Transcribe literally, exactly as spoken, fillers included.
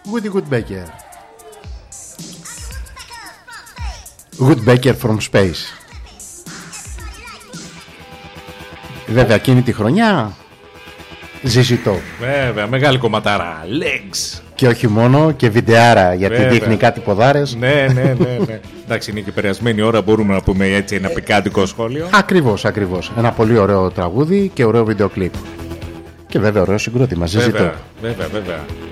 Woody Woodpecker. Woodpecker from Space. Βέβαια εκείνη τη χρονιά ζήσιτο. Βέβαια, μεγάλη κομματάρα. Legs. Και όχι μόνο, και βιντεάρα, γιατί Βέβαια. δείχνει κάτι ποδάρες. Ναι, ναι, ναι, ναι. Εντάξει, είναι και περασμένη ώρα, μπορούμε να πούμε έτσι ένα πικάντικο σχόλιο. Ακριβώς, ακριβώς. Ένα πολύ ωραίο τραγούδι και ωραίο βίντεο κλιπ. Και βέβαια ωραίο συγκρότημα, ζήσιτο. Βέβαια, βέβαια, βέβαια.